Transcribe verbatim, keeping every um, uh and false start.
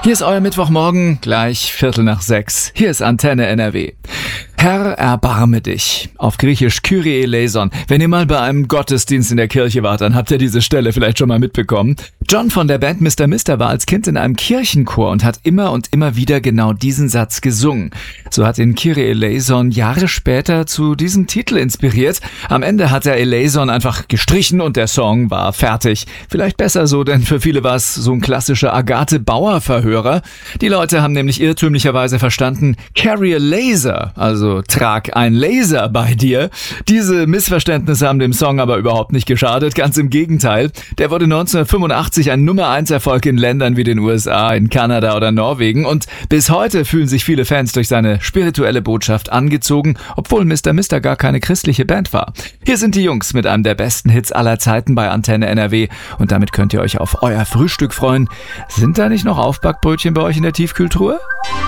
Hier ist euer Mittwochmorgen, gleich Viertel nach sechs. Hier ist Antenne N R W. Herr, erbarme dich. Auf Griechisch Kyrie eleison. Wenn ihr mal bei einem Gottesdienst in der Kirche wart, dann habt ihr diese Stelle vielleicht schon mal mitbekommen. John von der Band Mister Mister war als Kind in einem Kirchenchor und hat immer und immer wieder genau diesen Satz gesungen. So hat ihn Kyrie eleison Jahre später zu diesem Titel inspiriert. Am Ende hat er eleison einfach gestrichen und der Song war fertig. Vielleicht besser so, denn für viele war es so ein klassischer Agathe-Bauer-Verhörer. Die Leute haben nämlich irrtümlicherweise verstanden, carry a laser, also trag ein Laser bei dir. Diese Missverständnisse haben dem Song aber überhaupt nicht geschadet, ganz im Gegenteil. Der wurde neunzehnhundertfünfundachtzig ein Nummer eins Erfolg in Ländern wie den U S A, in Kanada oder Norwegen und bis heute fühlen sich viele Fans durch seine spirituelle Botschaft angezogen, obwohl Mister Mister gar keine christliche Band war. Hier sind die Jungs mit einem der besten Hits aller Zeiten bei Antenne N R W und damit könnt ihr euch auf euer Frühstück freuen. Sind da nicht noch Aufbackbrötchen bei euch in der Tiefkühltruhe?